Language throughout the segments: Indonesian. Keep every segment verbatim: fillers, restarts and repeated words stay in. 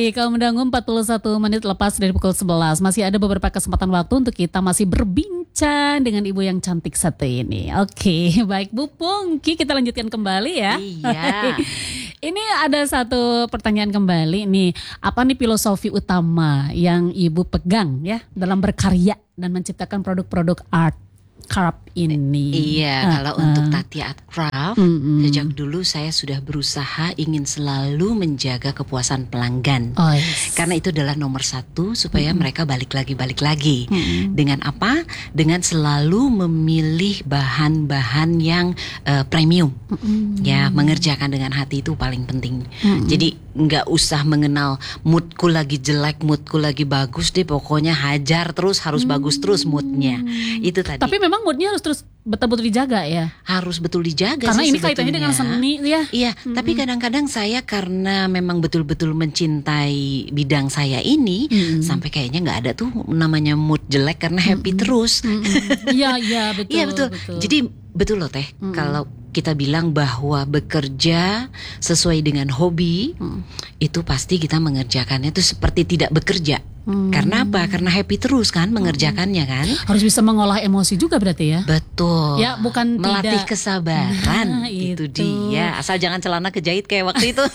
Baik, kaum mendangu empat puluh satu menit lepas dari pukul sebelas. Masih ada beberapa kesempatan waktu untuk kita masih berbincang dengan ibu yang cantik satu ini. Oke, baik Bu Pungki, kita lanjutkan kembali ya. Iya. Ini ada satu pertanyaan kembali nih. Apa nih filosofi utama yang ibu pegang ya dalam berkarya dan menciptakan produk-produk art craft ini? Iya, uh, kalau uh. untuk Tati Art Craft, mm-hmm. sejak dulu saya sudah berusaha ingin selalu menjaga kepuasan pelanggan. Oh, yes. Karena itu adalah nomor satu supaya mm-hmm. mereka balik lagi balik lagi. Mm-hmm. Dengan apa? Dengan selalu memilih bahan-bahan yang uh, premium. Mm-hmm. Ya, mengerjakan dengan hati itu paling penting. Mm-hmm. Jadi nggak usah mengenal moodku lagi jelek, moodku lagi bagus deh. Pokoknya hajar terus, harus mm-hmm. bagus terus moodnya. Itu tadi. Tapi memang moodnya harus terus betul-betul dijaga ya. Harus betul dijaga. Karena sih ini sebetulnya. kaitannya dengan seni ya. Iya, hmm. tapi kadang-kadang saya karena memang betul-betul mencintai bidang saya ini, hmm. sampai kayaknya nggak ada tuh namanya mood jelek karena happy hmm. terus. Iya, iya betul. Iya betul. betul. Jadi betul loh Teh, hmm. kalau kita bilang bahwa bekerja sesuai dengan hobi, hmm. itu pasti kita mengerjakannya itu seperti tidak bekerja. Hmm. Karena apa? Karena happy terus kan mengerjakannya kan. Harus bisa mengolah emosi juga berarti ya. Betul. Ya bukan melatih tidak. kesabaran. Nah, itu. itu dia. Asal jangan celana kejahit kayak waktu itu.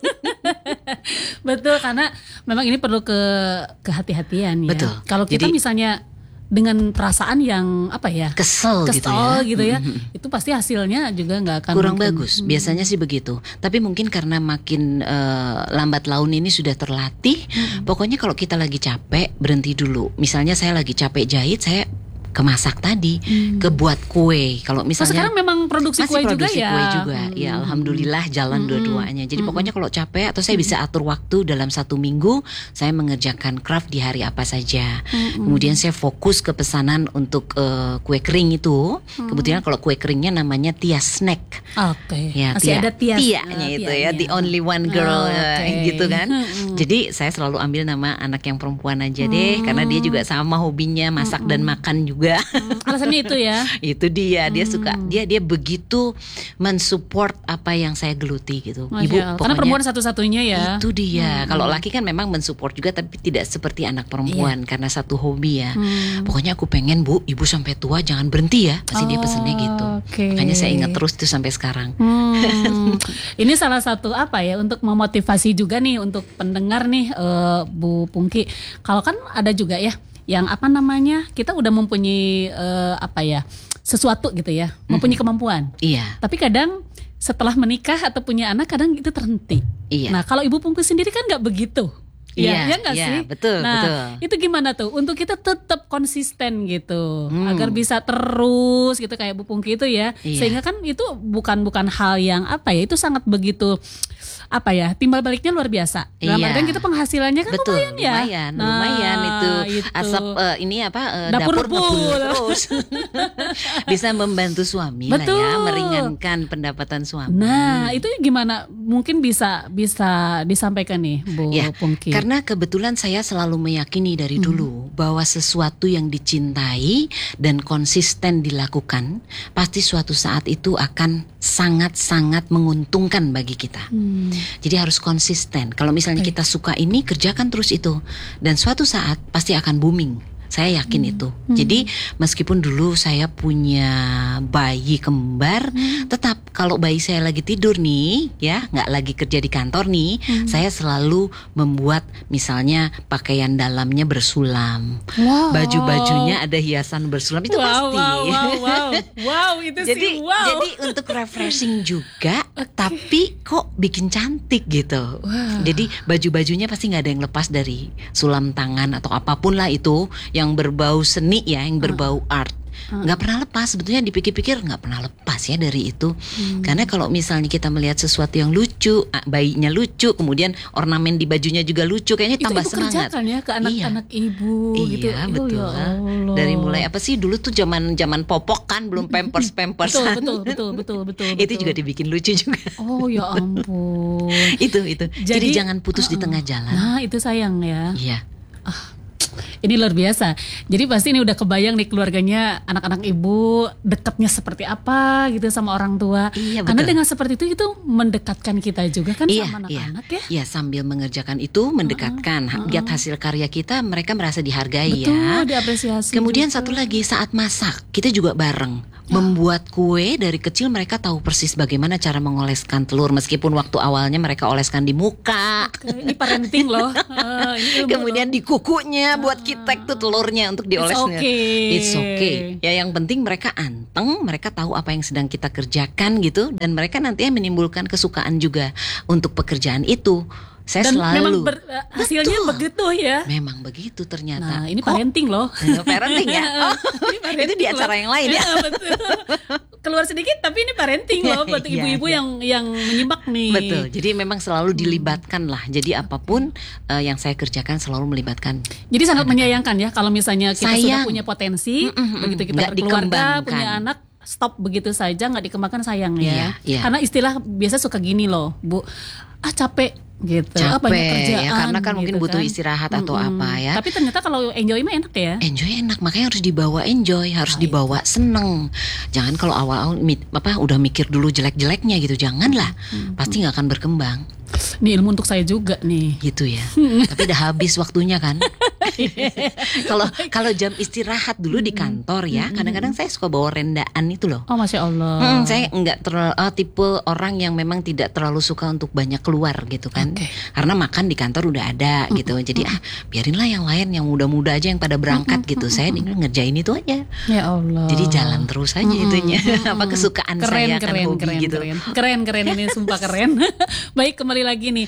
Betul, karena memang ini perlu ke kehati-hatian ya. Betul. Kalau kita Jadi, misalnya dengan perasaan yang apa ya, kesel, kesel gitu ya, gitu ya, mm-hmm. itu pasti hasilnya juga nggak akan kurang mungkin. bagus. Biasanya sih begitu. Tapi mungkin karena makin uh, lambat laun ini sudah terlatih. Mm-hmm. Pokoknya kalau kita lagi capek berhenti dulu. Misalnya saya lagi capek jahit, saya kemasak tadi, hmm. kebuat kue. Kalau misalnya oh, sekarang memang produksi masih kue produksi juga ya. kue juga. Hmm. Ya alhamdulillah jalan hmm. dua-duanya. Jadi hmm. pokoknya kalau capek atau saya hmm. bisa atur waktu dalam satu minggu, saya mengerjakan craft di hari apa saja. Hmm. Kemudian saya fokus ke pesanan untuk uh, kue kering itu. Hmm. Kebetulan kalau kue keringnya namanya Tia Snack. Oke. Okay. Ya, masih tia, ada Tia. Tianya uh, itu tianya. ya, the only one girl, oh, okay. gitu kan. Hmm. Jadi saya selalu ambil nama anak yang perempuan aja deh, hmm. karena dia juga sama hobinya masak hmm. dan makan juga. Hmm. Alasannya itu ya. Itu dia, dia hmm. suka, dia dia begitu mensupport apa yang saya geluti gitu. Masya Ibu, Allah. pokoknya Karena perempuan satu-satunya ya. Itu dia. Hmm. Kalau laki kan memang mensupport juga, tapi tidak seperti anak perempuan, iya. karena satu hobi ya. Hmm. Pokoknya aku pengen Bu, ibu sampai tua jangan berhenti ya. Pasti oh, dia pesennya gitu. Okay. Makanya saya ingat terus tuh sampai sekarang. Hmm. Ini salah satu apa ya, untuk memotivasi juga nih untuk pendengar nih, uh, Bu Pungki. Kalau kan ada juga ya yang apa namanya, kita udah mempunyai uh, apa ya, sesuatu gitu ya, mempunyai mm-hmm. kemampuan. Iya. Tapi kadang setelah menikah atau punya anak kadang itu terhenti. Iya. Nah kalau Ibu Pungki sendiri kan nggak begitu. Iya, ya nggak iya, sih? Betul, nah, betul. Itu gimana tuh untuk kita tetap konsisten gitu, hmm. agar bisa terus gitu kayak Bu Pungki itu ya, iya. sehingga kan itu bukan bukan hal yang apa ya, itu sangat begitu apa ya, timbal baliknya luar biasa. Dalam iya. artian kita penghasilannya kan betul, lumayan ya. Lumayan, nah, lumayan itu, itu. asap uh, ini apa uh, dapur, dapur ngebul terus. Bisa membantu suami betul. lah ya, meringankan pendapatan suami. Nah, itu gimana? Mungkin bisa bisa disampaikan nih Bu ya, Pungki. Karena kebetulan saya selalu meyakini dari hmm. dulu bahwa sesuatu yang dicintai dan konsisten dilakukan pasti suatu saat itu akan sangat-sangat menguntungkan bagi kita. Hmm. Jadi harus konsisten. Kalau misalnya okay. kita suka ini, kerjakan terus itu, dan suatu saat pasti akan booming. Saya yakin hmm. itu. Hmm. Jadi meskipun dulu saya punya bayi kembar, hmm. tetap kalau bayi saya lagi tidur nih, ya nggak lagi kerja di kantor nih, hmm. saya selalu membuat misalnya pakaian dalamnya bersulam, wow. baju-bajunya ada hiasan bersulam, itu wow, pasti. Wow, wow, wow, wow, itu jadi, sih wow. Jadi untuk refreshing juga, okay. tapi kok bikin cantik gitu. Wow. Jadi baju-bajunya pasti nggak ada yang lepas dari sulam tangan atau apapun lah itu yang berbau seni ya, yang berbau uh. art. Nggak pernah lepas, sebetulnya dipikir-pikir nggak pernah lepas ya dari itu. hmm. Karena kalau misalnya kita melihat sesuatu yang lucu, bayinya lucu, kemudian ornamen di bajunya juga lucu, kayaknya itu tambah ibu semangat. Kerjakan ya ke anak-anak iya. ibu gitu. Iya betul. Oh, ya Allah. Dari mulai apa sih dulu tuh zaman zaman popok kan, belum pampers pampersan. betul, betul betul betul betul. Itu juga dibikin lucu juga. Oh ya ampun. itu itu. Jadi, Jadi jangan putus uh-uh. di tengah jalan. Nah itu sayang ya. Iya. Ah. Ini luar biasa. Jadi pasti ini udah kebayang nih keluarganya, anak-anak ibu dekatnya seperti apa gitu sama orang tua. Iya, Karena betul. dengan seperti itu itu mendekatkan kita juga kan Iya, sama iya. anak-anak ya. Ya, sambil mengerjakan itu mendekatkan. Ha- Lihat hasil karya kita, mereka merasa dihargai Betul, ya. diapresiasi. Kemudian juga. satu lagi, saat masak kita juga bareng membuat kue. Dari kecil mereka tahu persis bagaimana cara mengoleskan telur, meskipun waktu awalnya mereka oleskan di muka. Oke, ini parenting loh. Ah, ini ilmu Kemudian loh. di kukunya buat kita tuh telurnya untuk dioleskan. It's okay. It's okay. Ya, yang penting mereka anteng, mereka tahu apa yang sedang kita kerjakan gitu, dan mereka nantinya menimbulkan kesukaan juga untuk pekerjaan itu. Saya Dan selalu memang ber- hasilnya Betul. begitu ya. Memang begitu ternyata. Nah, ini Kok- parenting loh. Eh, parenting ya. Oh, Ini parenting itu di loh. acara yang lain ya. Iya, betul. Keluar sedikit tapi ini parenting loh buat Iya, ibu-ibu iya. yang yang menyimak nih. Betul. Jadi memang selalu dilibatkan lah. Jadi apapun eh, yang saya kerjakan selalu melibatkan. Jadi sangat menyayangkan ya kalau misalnya kita sudah Sayang. punya potensi, Mm-mm, begitu kita nggak berkeluarga, dikembangkan. punya anak, stop begitu saja nggak dikembangkan, sayang ya. Iya, iya. Karena istilah biasa suka gini loh, Bu. Ah capek gitu. Ah, Capek banyak kerjaan ya, karena kan mungkin gitu butuh kan. istirahat atau Mm-mm. apa ya. Tapi ternyata kalau enjoy mah enak ya. Enjoy enak, makanya harus dibawa enjoy, harus Baik. dibawa seneng. Jangan kalau awal-awal mi- apa udah mikir dulu jelek-jeleknya gitu, janganlah. Pasti nggak akan berkembang Ini ilmu untuk saya juga nih. gitu ya. Tapi udah habis waktunya kan. Kalau kalau jam istirahat dulu di kantor ya, kadang-kadang saya suka bawa rendaan itu loh. Oh, Masya Allah. Hmm, saya nggak terlalu eh, tipe orang yang memang tidak terlalu suka untuk banyak keluar gitu kan. Oke. Karena makan di kantor udah ada gitu. Jadi ah biarinlah yang lain, yang muda-muda aja yang pada berangkat gitu. Saya tinggal ngerjain itu aja. Ya Allah. Jadi jalan terus aja itunya. Apa kesukaan keren, saya kan keren, hobi keren, gitu. keren, keren, keren ini sumpah keren. Baik, kembali lagi nih.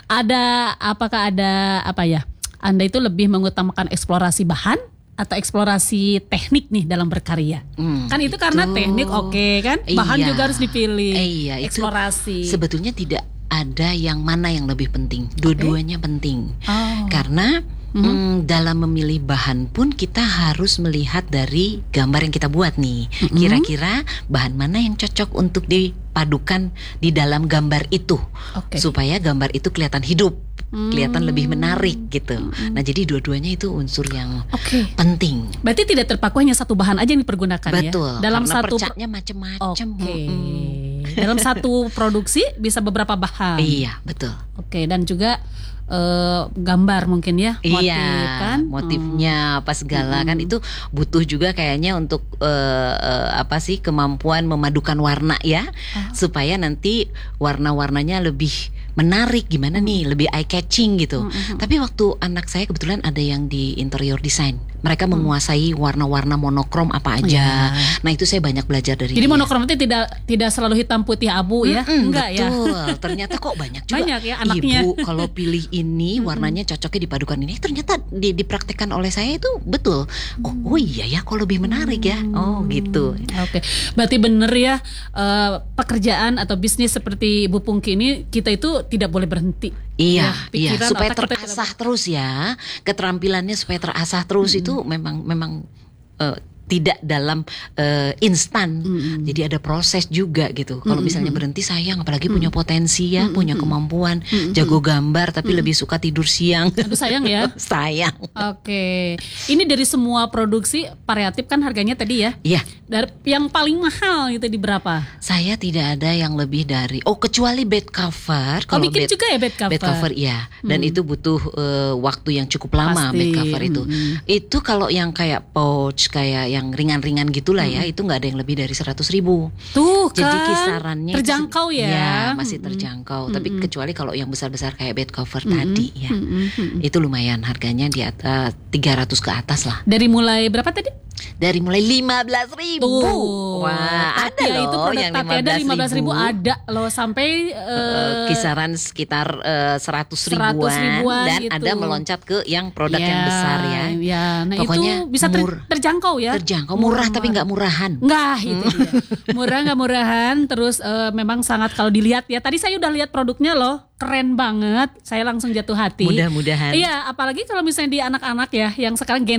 Ada apakah ada apa ya? Anda itu lebih mengutamakan eksplorasi bahan atau eksplorasi teknik nih dalam berkarya? Hmm, Kan itu karena teknik oke kan, bahan Iya. juga harus dipilih. Iya, itu eksplorasi. Sebetulnya tidak ada yang mana yang lebih penting. Dua-duanya penting. Oh. Karena mm, dalam memilih bahan pun kita harus melihat dari gambar yang kita buat nih. Kira-kira bahan mana yang cocok untuk dipadukan di dalam gambar itu, Oke. supaya gambar itu kelihatan hidup, kelihatan Hmm. lebih menarik gitu. Nah, jadi dua-duanya itu unsur yang Oke. penting. Berarti tidak terpaku hanya satu bahan aja yang dipergunakan ya. Betul. Dalam karena satu percaknya macam-macam. Oke. Mm-mm. Dalam satu produksi bisa beberapa bahan. Iya, betul. Oke, dan juga eh, gambar mungkin ya, motif Iya, kan. motifnya apa segala kan itu butuh juga kayaknya untuk eh, eh, apa sih kemampuan memadukan warna ya, Ah. supaya nanti warna-warnanya lebih menarik gimana nih, lebih eye catching gitu. Tapi waktu anak saya kebetulan ada yang di interior design, mereka menguasai warna-warna monokrom apa aja. Nah itu saya banyak belajar dari Jadi dia. monokrom itu tidak tidak selalu hitam putih abu ya, Mm-mm, enggak ya. betul. Ternyata kok banyak juga. Banyak ya anaknya. Ibu kalau pilih ini warnanya cocoknya dipadukan ini. Ternyata di, dipraktekkan oleh saya itu betul. Oh, oh iya ya, kok lebih menarik ya. Oh gitu. Oke, berarti bener ya eh, pekerjaan atau bisnis seperti Bu Pungki ini kita itu tidak boleh berhenti. Iya, Ya, iya. pikiran, Supaya otak kita tidak terasah terus ya. Keterampilannya supaya terasah terus itu memang memang eh, tidak dalam eh, instan. Jadi ada proses juga gitu. Kalau misalnya berhenti sayang, apalagi punya potensi ya, punya kemampuan, jago gambar tapi lebih suka tidur siang. Aduh sayang ya. Sayang. Oke, ini dari semua produksi variatif kan harganya tadi ya. Iya. Dari yang paling mahal itu di berapa? Saya tidak ada yang lebih dari oh kecuali bed cover. Oh, bikin bed, juga ya bed cover? bed cover iya. Dan itu butuh eh, waktu yang cukup lama. Pasti. Bed cover itu. Mm-mm. Itu kalau yang kayak pouch, kayak yang ringan-ringan gitulah ya, itu nggak ada yang lebih dari seratus ribu. Tuh kan, Jadi kisarannya itu terjangkau se- ya. ya, masih terjangkau. Tapi kecuali kalau yang besar-besar kayak bed cover tadi ya, Mm-mm. itu lumayan harganya di atas tiga ratus ke atas lah. Dari mulai berapa tadi? Dari mulai lima belas ribu. Tuh. Wah, ada Tatia loh itu produk yang Tatia ada lima belas ribu ada loh sampai Eh, eh, kisaran sekitar eh, seratus seratus ribuan, ribuan dan gitu. ada meloncat ke yang produk yang besar ya. Ya, nah Pokoknya itu bisa ter- mur- terjangkau ya. Terjangkau, murah tapi nggak murahan. Enggak, itu dia. Murah nggak murahan, terus eh, memang sangat kalau dilihat ya. Tadi saya udah lihat produknya loh, keren banget. Saya langsung jatuh hati. Mudah-mudahan. Iya, apalagi kalau misalnya di anak-anak ya, yang sekarang Gen Z.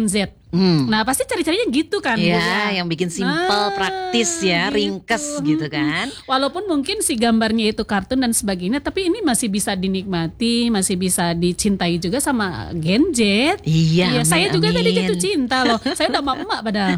Hmm. Nah pasti cari-carinya gitu kan, Bu, Ya, ya. yang bikin simple, Nah, praktis ya, gitu. ringkes gitu kan. Walaupun mungkin si gambarnya itu kartun dan sebagainya, tapi ini masih bisa dinikmati, masih bisa dicintai juga sama Gen Z. Iya, saya amin, juga tadi amin. jatuh cinta loh. Saya udah emak-emak padahal.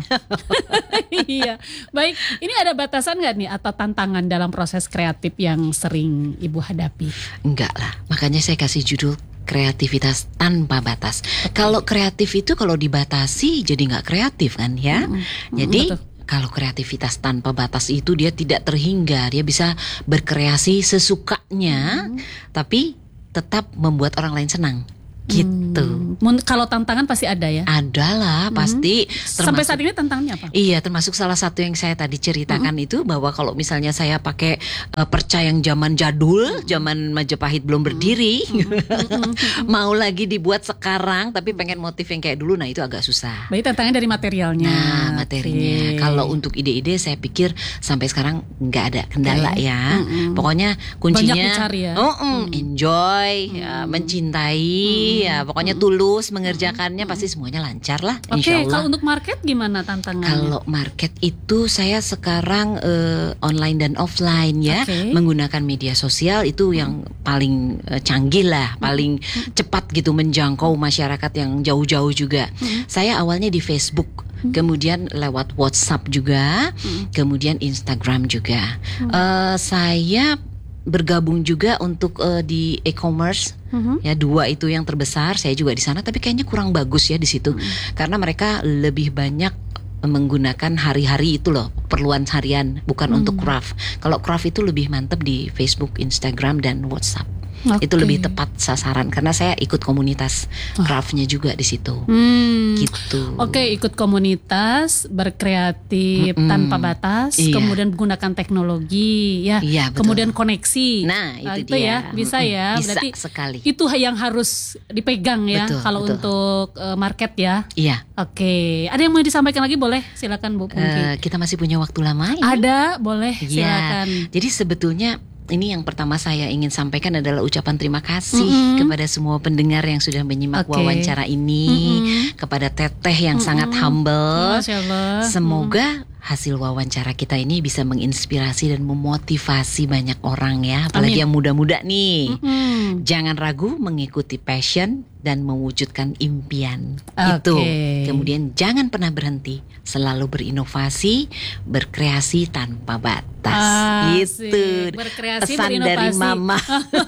Iya. Baik, ini ada batasan nggak nih atau tantangan dalam proses kreatif yang sering Ibu hadapi? Enggak lah, makanya saya kasih judul kreativitas tanpa batas. Kalau kreatif itu kalau dibatasi jadi nggak kreatif kan ya. Mm-mm. Jadi Betul. kalau kreativitas tanpa batas itu dia tidak terhingga, dia bisa berkreasi sesukanya, tapi tetap membuat orang lain senang. Gitu. Hmm. Kalau tantangan pasti ada ya. Adalah pasti. Sampai saat ini tantangannya apa? Iya, termasuk salah satu yang saya tadi ceritakan mm-hmm. itu bahwa kalau misalnya saya pakai uh, perca yang zaman jadul, mm-hmm. zaman Majapahit belum berdiri, mm-hmm. mau lagi dibuat sekarang tapi pengen motif yang kayak dulu, nah itu agak susah. Berarti tantangannya dari materialnya. Nah, materinya. Okay. Kalau untuk ide-ide saya pikir sampai sekarang nggak ada kendala okay. ya. Mm-hmm. Pokoknya kuncinya banyak dicari ya. Oh, mm, mm. enjoy, mm. ya, mencintai, mm. ya pokoknya mm. tulus mengerjakannya mm. pasti semuanya lancar lah. Oke, okay, insya Allah. Kalau untuk market gimana tantangannya? Kalau market itu saya sekarang uh, online dan offline ya, okay. menggunakan media sosial itu yang paling uh, canggih lah, paling hmm. cepat gitu menjangkau masyarakat yang jauh-jauh juga. Hmm. Saya awalnya di Facebook, hmm. kemudian lewat WhatsApp juga, hmm. kemudian Instagram juga. Hmm. Uh, saya bergabung juga untuk uh, di e-commerce, mm-hmm. ya dua itu yang terbesar. Saya juga di sana, tapi kayaknya kurang bagus ya di situ, mm. karena mereka lebih banyak menggunakan hari-hari itu loh, perluan harian, bukan mm. untuk craft. Kalau craft itu lebih mantep di Facebook, Instagram dan WhatsApp. Okay. Itu lebih tepat sasaran karena saya ikut komunitas craftnya juga di situ. Hmm. Gitu. Oke, okay, ikut komunitas berkreatif mm-mm. tanpa batas, iya. kemudian menggunakan teknologi, ya, iya, kemudian koneksi. Nah, itu, nah, itu dia. ya, bisa mm-mm. ya. Bisa Berarti sekali. Itu yang harus dipegang ya, betul, kalau betul. untuk uh, market ya. Iya. Oke, okay. Ada yang mau disampaikan lagi boleh, silakan Bu Pungki. Uh, kita masih punya waktu lama ini. Ada, boleh, ya. silakan. Jadi sebetulnya ini yang pertama saya ingin sampaikan adalah ucapan terima kasih mm-hmm. kepada semua pendengar yang sudah menyimak okay. wawancara ini, mm-hmm. kepada Teteh yang mm-hmm. sangat humble. Masya Allah. Semoga mm-hmm. hasil wawancara kita ini bisa menginspirasi dan memotivasi banyak orang ya, apalagi Amin. yang muda-muda nih. Mm-hmm. Jangan ragu mengikuti passion dan mewujudkan impian. Okay. Itu. Kemudian jangan pernah berhenti, selalu berinovasi, berkreasi tanpa batas. Ah, gitu. Berkreasi, pesan berinovasi. dari Mama.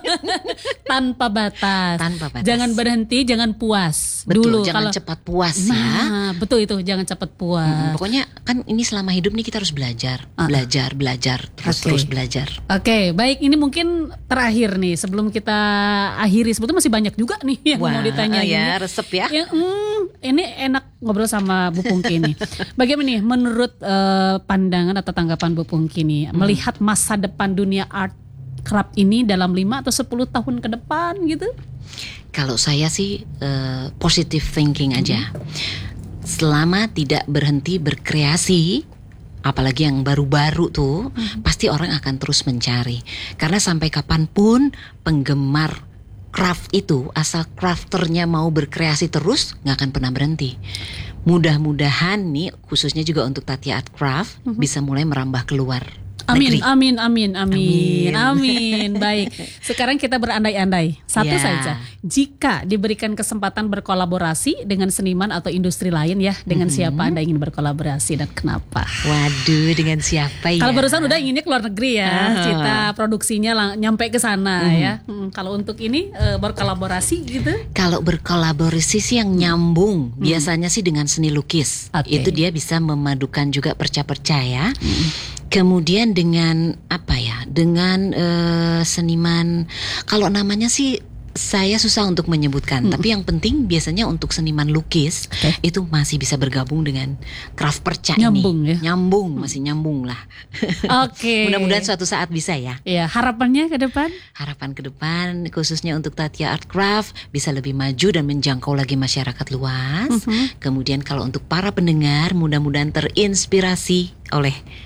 tanpa batas. Tanpa batas. Jangan berhenti, jangan puas. Betul, dulu jangan kalau cepat puas nah, ya. Betul itu, jangan cepat puas. Hmm, pokoknya kan ini selama hidup nih kita harus belajar, uh. belajar, belajar, terus okay. terus belajar. Oke, okay, baik, ini mungkin terakhir nih sebelum kita akhiri. Sebetulnya masih banyak juga nih yang Wah, mau ditanyain. Ya, resep ya. ya hmm, ini enak ngobrol sama Bu Pungki nih. Bagaimana nih menurut uh, pandangan atau tanggapan Bu Pungki nih hmm. melihat masa depan dunia art craft ini dalam lima atau sepuluh tahun ke depan gitu? Kalau saya sih uh, positive thinking aja. Hmm. Selama tidak berhenti berkreasi, apalagi yang baru-baru tuh, hmm. pasti orang akan terus mencari. Karena sampai kapanpun penggemar craft itu, asal crafternya mau berkreasi terus, nggak akan pernah berhenti. Mudah-mudahan nih, khususnya juga untuk Tatia Art Craft, hmm. bisa mulai merambah keluar. Amin, negeri. amin, amin, amin, amin, amin. Baik, sekarang kita berandai-andai. Satu yeah. saja, jika diberikan kesempatan berkolaborasi dengan seniman atau industri lain ya, dengan mm-hmm. siapa Anda ingin berkolaborasi dan kenapa? Waduh, dengan siapa ya? Kalau barusan udah inginnya ke luar negeri ya, uh-huh. cita produksinya lang- nyampe ke sana mm-hmm. ya. Hmm, kalau untuk ini e, berkolaborasi gitu? Kalau berkolaborasi sih yang nyambung, mm-hmm. biasanya sih dengan seni lukis. Okay. Itu dia bisa memadukan juga perca-perca ya. Mm-hmm. Kemudian dengan apa ya? Dengan uh, seniman, kalau namanya sih saya susah untuk menyebutkan. Hmm. Tapi yang penting biasanya untuk seniman lukis okay. itu masih bisa bergabung dengan craft perca nyambung, ini. Ya? Nyambung, masih nyambung lah. Oke. Okay. Mudah-mudahan suatu saat bisa ya. Iya. Harapannya ke depan? Harapan ke depan khususnya untuk Tatia Art Craft bisa lebih maju dan menjangkau lagi masyarakat luas. Uh-huh. Kemudian kalau untuk para pendengar mudah-mudahan terinspirasi oleh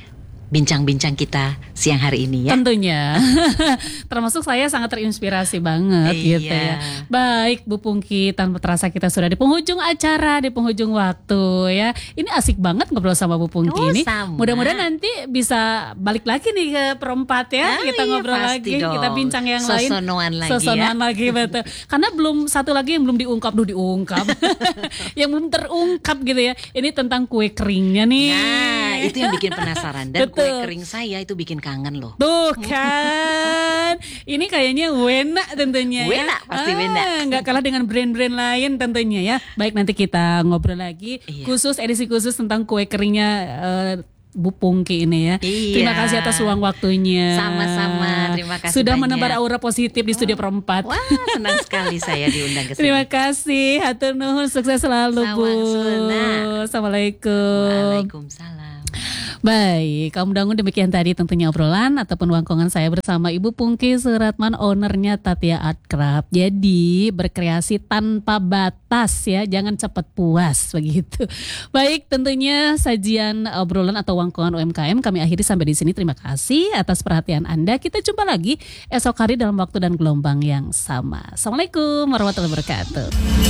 bincang-bincang kita siang hari ini ya. Tentunya. Termasuk saya sangat terinspirasi banget Iya. gitu ya. Baik Bu Pungki, tanpa terasa kita sudah di penghujung acara, di penghujung waktu ya. Ini asik banget ngobrol sama Bu Pungki Oh, ini. sama. Mudah-mudahan nanti bisa balik lagi nih ke perempat ya. Ah, kita iya, ngobrol pasti lagi, dong. kita bincang yang lain. Sosonoan lagi Sosonoan ya. lagi betul. Karena belum satu lagi yang belum diungkap, dulu diungkap. Yang belum terungkap gitu ya. Ini tentang kue keringnya nih. Nah, itu yang bikin penasaran. Dan kue Betul. kering saya itu bikin kangen loh. Tuh kan, ini kayaknya wena tentunya ya. Wena, pasti wena. Nggak kalah dengan brand-brand lain tentunya ya. Baik, nanti kita ngobrol lagi Iya. khusus edisi khusus tentang kue keringnya eh, Bu Pungki ini ya. Iya. Terima kasih atas ruang waktunya. Sama-sama, terima kasih Sudah banyak. menebar aura positif di studio perempat. Wah, senang sekali saya diundang ke sini. Terima kasih, hatur nuhun, sukses selalu Bu. Sama-sama. Assalamualaikum. Waalaikumsalam. Baik, kaum dangun demikian tadi tentunya obrolan ataupun wangkongan saya bersama Ibu Pungki Suratman, ownernya Tatia Art Craft. Jadi berkreasi tanpa batas ya, jangan cepat puas begitu. Baik, tentunya sajian obrolan atau wangkongan U M K M kami akhiri sampai di sini. Terima kasih atas perhatian Anda. Kita jumpa lagi esok hari dalam waktu dan gelombang yang sama. Assalamualaikum warahmatullahi wabarakatuh.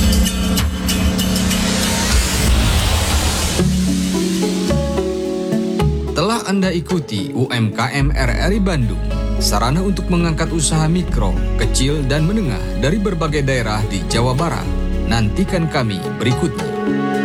Telah Anda ikuti U M K M R R I Bandung, sarana untuk mengangkat usaha mikro, kecil, dan menengah dari berbagai daerah di Jawa Barat. Nantikan kami berikutnya.